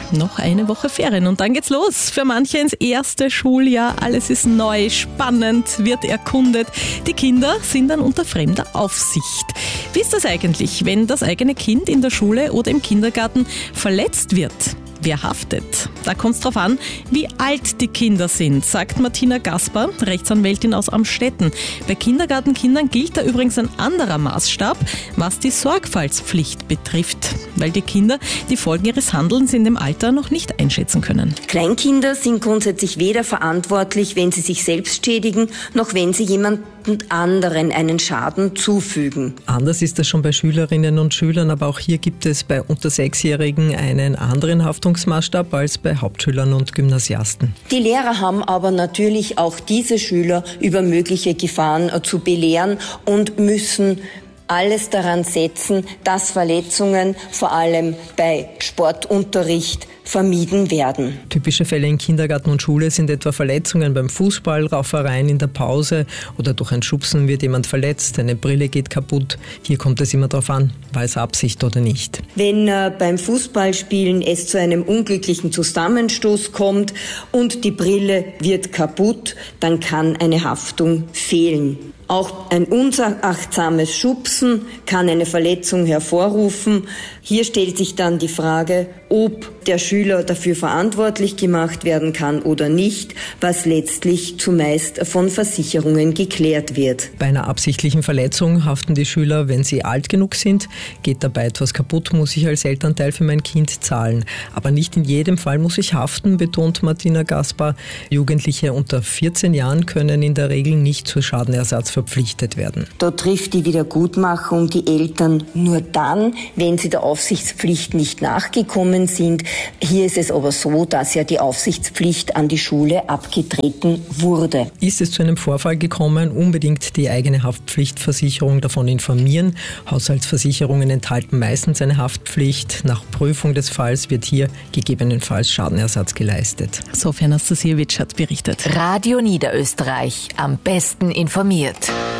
noch eine Woche Ferien und dann geht's los. Für manche ins erste Schuljahr. Alles ist neu, spannend, wird erkundet. Die Kinder sind dann unter fremder Aufsicht. Wie ist das eigentlich, wenn das eigene Kind in der Schule oder im Kindergarten verletzt wird? Wer haftet? Da kommt es darauf an, wie alt die Kinder sind, sagt Martina Gaspar, Rechtsanwältin aus Amstetten. Bei Kindergartenkindern gilt da übrigens ein anderer Maßstab, was die Sorgfaltspflicht betrifft, weil die Kinder die Folgen ihres Handelns in dem Alter noch nicht einschätzen können. Kleinkinder sind grundsätzlich weder verantwortlich, wenn sie sich selbst schädigen, noch wenn sie jemandem anderen einen Schaden zufügen. Anders ist das schon bei Schülerinnen und Schülern, aber auch hier gibt es bei unter 6-Jährigen einen anderen Haftungsmaßstab als bei Hauptschülern und Gymnasiasten. Die Lehrer haben aber natürlich auch diese Schüler über mögliche Gefahren zu belehren und müssen alles daran setzen, dass Verletzungen vor allem bei Sportunterricht vermieden werden. Typische Fälle in Kindergarten und Schule sind etwa Verletzungen beim Fußball, Raufereien in der Pause oder durch ein Schubsen wird jemand verletzt, eine Brille geht kaputt. Hier kommt es immer darauf an, war es Absicht oder nicht. Wenn beim Fußballspielen es zu einem unglücklichen Zusammenstoß kommt und die Brille wird kaputt, dann kann eine Haftung fehlen. Auch ein unachtsames Schubsen kann eine Verletzung hervorrufen. Hier stellt sich dann die Frage, ob der Schüler dafür verantwortlich gemacht werden kann oder nicht, was letztlich zumeist von Versicherungen geklärt wird. Bei einer absichtlichen Verletzung haften die Schüler, wenn sie alt genug sind. Geht dabei etwas kaputt, muss ich als Elternteil für mein Kind zahlen. Aber nicht in jedem Fall muss ich haften, betont Martina Gaspar. Jugendliche unter 14 Jahren können in der Regel nicht zur Schadenersatz verpflichtet werden. Da trifft die Wiedergutmachung die Eltern nur dann, wenn sie der Aufsichtspflicht nicht nachgekommen sind. Hier ist es aber so, dass ja die Aufsichtspflicht an die Schule abgetreten wurde. Ist es zu einem Vorfall gekommen, unbedingt die eigene Haftpflichtversicherung davon informieren. Haushaltsversicherungen enthalten meistens eine Haftpflicht. Nach Prüfung des Falls wird hier gegebenenfalls Schadenersatz geleistet. Sofia Nastasiewicz hat berichtet. Radio Niederösterreich, am besten informiert.